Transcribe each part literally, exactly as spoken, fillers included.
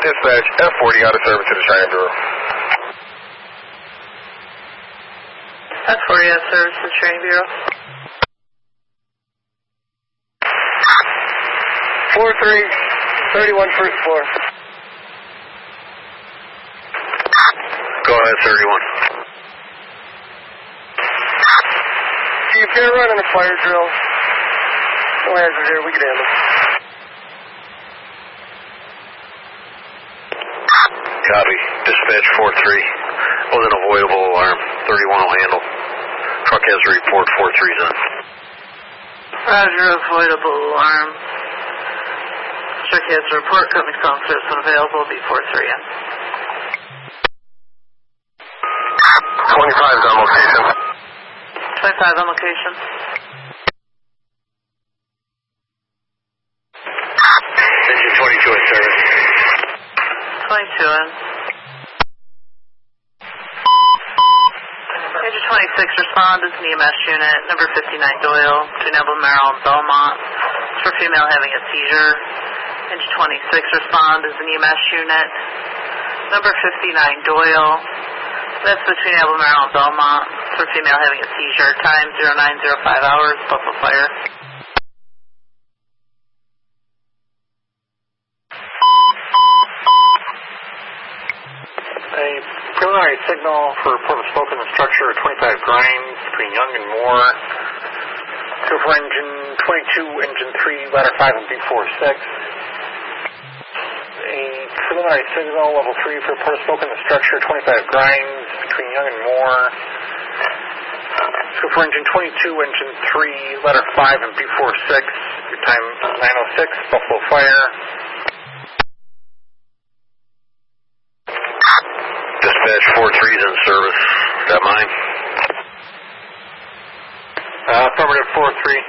Dispatch, F forty out of service to the Training Bureau. F forty out of service to the Training Bureau. four three, thirty-one first floor. Go ahead, thirty-one. Chief, you're running a fire drill. No hazard here, we can handle it. Copy. Dispatch four three. Was an avoidable alarm. thirty-one will handle. Truck has a report. four three's on. Roger, avoidable alarm. Truck has a report. Company phone service unavailable. B four three in. twenty-five's on location. twenty-five on location. Engine twenty-two in service. twenty-two in. Engine twenty-six, respond as an E M S unit, number fifty-nine Doyle, between Albemarle and Belmont. It's for female having a seizure. Engine twenty-six, respond as an E M S unit, number fifty-nine Doyle. That's between Albemarle and Belmont. It's for female having a seizure. Time zero nine zero five hours, Buffalo Fire. A preliminary signal for report of smoke in the structure of twenty-five Grimes between Young and Moore. Go for engine twenty-two, engine three, ladder five and B four six. A preliminary signal level three for report of smoke in the structure of twenty-five Grimes between Young and Moore. Go for engine twenty-two, engine three, ladder five and B four six. Your time nine oh six, Buffalo Fire. Dispatch four three's in service. Is that mine? Uh, affirmative four three.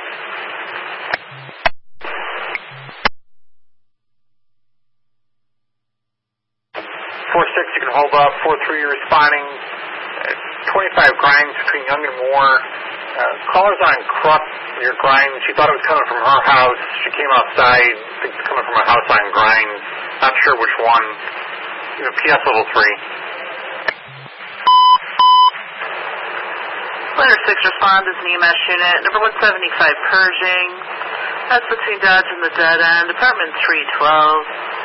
four six, you can hold up. four three, you're responding. Uh, twenty-five Grimes between Young and Moore. Uh, caller's on Krupp near Grimes. She thought it was coming from her house. She came outside. I think it's coming from a house on Grimes. Not sure which one. You know, P S level three. Letter six, respond as an E M S unit, number one seventy-five Pershing. That's between Dodge and the dead end, apartment three twelve.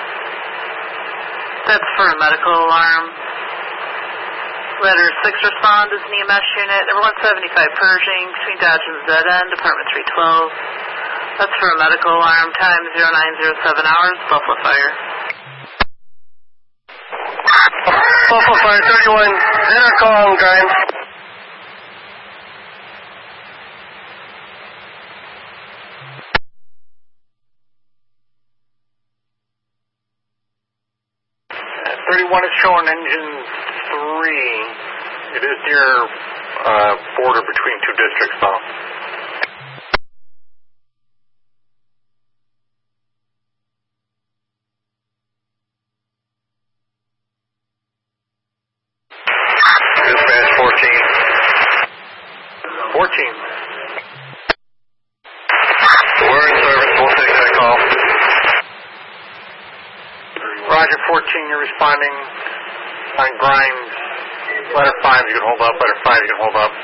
That's for a medical alarm. Letter six, respond as an E M S unit, number one seventy-five Pershing, between Dodge and the dead end, apartment three twelve. That's for a medical alarm, time zero nine zero seven hours, Buffalo Fire. Buffalo Fire thirty-one, zero call on Grimes. thirty-one is showing engine three. It is near uh, border between two districts, though. Dispatch fourteen. fourteen. We're in service. We'll take that call. Roger, fourteen, you're responding on Grimes. Letter five, you can hold up. Letter five, you can hold up.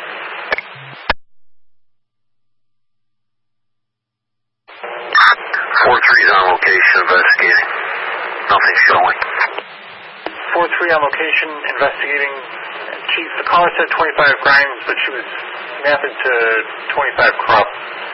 four three's on location investigating. Nothing showing. four three on location, investigating. Chief, the caller said twenty-five Grimes, but she was mapping to twenty-five Krupp.